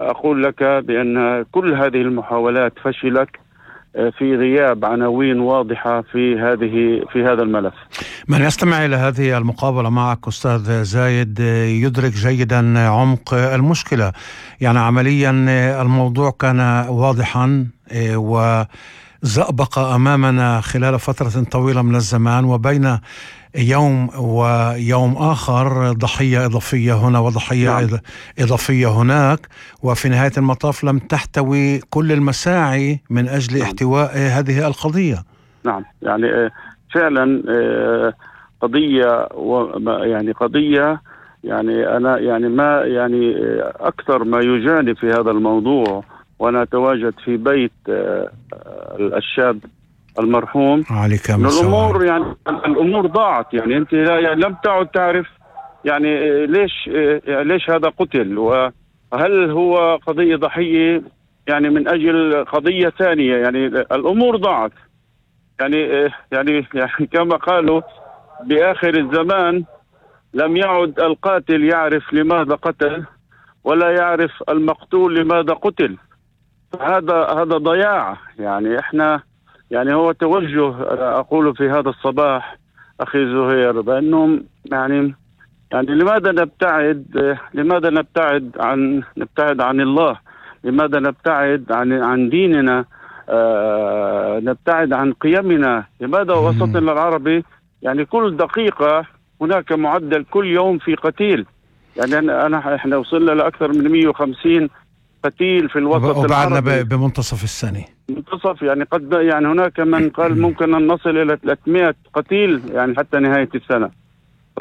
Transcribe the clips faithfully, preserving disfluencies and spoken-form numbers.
وأقول لك بأن كل هذه المحاولات فشلت في غياب عناوين واضحة في هذه في هذا الملف. من يستمع إلى هذه المقابلة معك أستاذ زايد يدرك جيدا عمق المشكلة. يعني عمليا الموضوع كان واضحا وزأبق أمامنا خلال فترة طويلة من الزمان، وبين يوم ويوم آخر ضحية إضافية هنا وضحية نعم. إضافية هناك، وفي نهاية المطاف لم تحتوي كل المساعي من أجل نعم. احتواء هذه القضية. نعم، يعني فعلا قضية يعني قضية يعني أنا يعني ما يعني أكثر ما يجاني في هذا الموضوع، وأنا أتواجد في بيت الشاب المرحوم عليك الأمور يعني الأمور ضاعت. يعني أنت يعني لم تعد تعرف يعني ليش ليش هذا قتل، وهل هو قضية ضحية يعني من أجل قضية ثانية. يعني الأمور ضاعت. يعني يعني يعني كما قالوا بآخر الزمان لم يعد القاتل يعرف لماذا قتل، ولا يعرف المقتول لماذا قتل. هذا هذا ضياع. يعني احنا يعني هو توجه أقول في هذا الصباح أخي زهير بأنهم يعني يعني لماذا نبتعد لماذا نبتعد عن نبتعد عن الله؟ لماذا نبتعد عن عن ديننا؟ آه نبتعد عن قيمنا؟ لماذا وسطنا العربي يعني كل دقيقة هناك معدل كل يوم في قتيل؟ يعني أنا, أنا إحنا وصلنا لأكثر من مئة وخمسين قتيل في الوسط العربي، وبعدنا بمنتصف السنة منتصف يعني قد يعني هناك من قال ممكن أن نصل إلى ثلاثمئة قتيل يعني حتى نهاية السنة. ف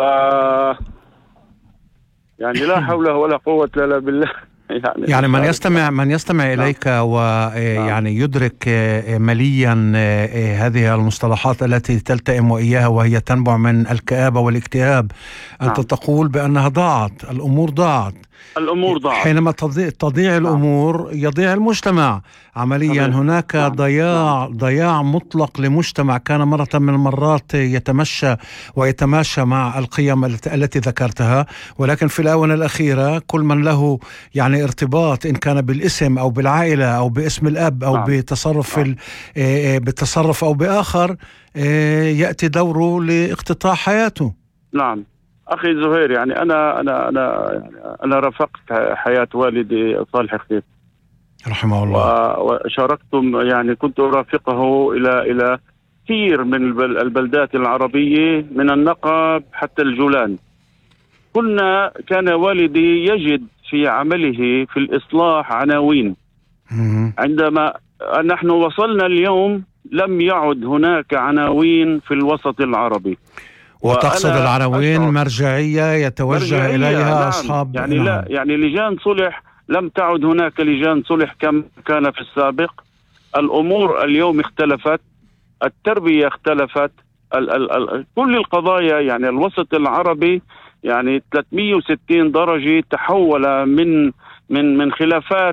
يعني لا حول ولا قوة إلا بالله. يعني, يعني من يستمع من يستمع إليك ويعني يدرك مليا هذه المصطلحات التي تلتئم وإياها وهي تنبع من الكآبة والاكتئاب. أنت تقول بأنها ضاعت، الأمور ضاعت. الأمور ضاعت. حينما تضيع الأمور يضيع المجتمع عمليا. هناك ضياع ضياع مطلق لمجتمع كان مرة من المرات يتمشى ويتماشى مع القيم التي ذكرتها، ولكن في الآونة الأخيرة كل من له يعني ارتباط إن كان بالاسم أو بالعائلة أو باسم الأب أو بتصرف بالتصرف أو بآخر يأتي دوره لاقتطاع حياته. نعم أخي زهير، يعني أنا أنا أنا يعني أنا رافقت حياة والدي صالح خليف رحمه الله، وشاركتم يعني كنت أرافقه إلى إلى كثير من البلدات العربية من النقب حتى الجولان. كنا كان والدي يجد في عمله في الإصلاح عناوين. عندما نحن وصلنا اليوم لم يعد هناك عناوين في الوسط العربي. وتقصد العناوين مرجعية يتوجه مرجعية إليها نعم. أصحاب يعني نعم. لا يعني لجان صلح لم تعد هناك لجان صلح كم كان في السابق. الأمور اليوم اختلفت، التربية اختلفت، ال ال ال كل القضايا. يعني الوسط العربي يعني ثلاثمئة وستين درجة تحول من من من خلافات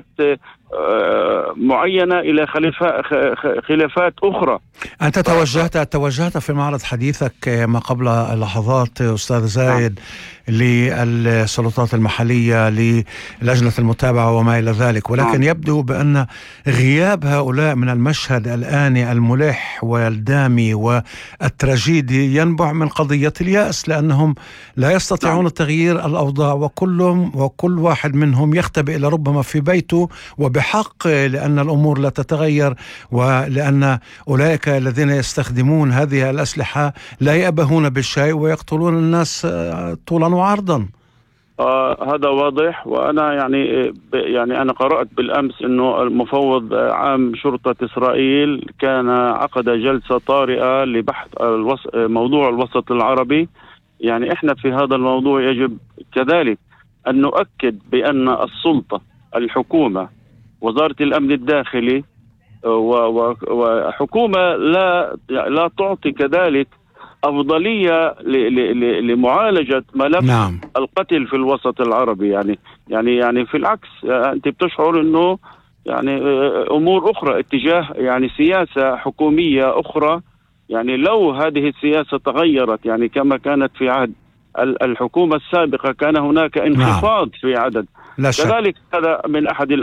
معينة إلى خلافات أخرى. أنت توجهت توجهت في معرض حديثك ما قبل لحظات أستاذ زايد للسلطات المحلية للجنة المتابعة وما إلى ذلك، ولكن يبدو بأن غياب هؤلاء من المشهد الآن الملح والدامي والتراجيدي ينبع من قضية اليأس، لأنهم لا يستطيعون تغيير الأوضاع، وكلهم وكل واحد منهم يختبئ لربما في بيته وبحق، لأن الأمور لا تتغير، ولأن أولئك الذين يستخدمون هذه الأسلحة لا يأبهون بالشيء ويقتلون الناس طولا وعرضا. آه هذا واضح. وأنا يعني يعني أنا قرأت بالأمس إنه المفوض عام شرطة إسرائيل كان عقد جلسة طارئة لبحث الوس... موضوع الوسط العربي. يعني إحنا في هذا الموضوع يجب كذلك أن نؤكد بأن السلطة الحكومة وزارة الأمن الداخلي وحكومة لا لا تعطي كذلك أفضلية لمعالجة ملف نعم. القتل في الوسط العربي. يعني يعني يعني في العكس أنت بتشعر إنه يعني أمور أخرى، اتجاه يعني سياسة حكومية أخرى. يعني لو هذه السياسة تغيرت يعني كما كانت في عهد الحكومة السابقة كان هناك انخفاض نعم. في عدد. لا شك. كذلك هذا من أحد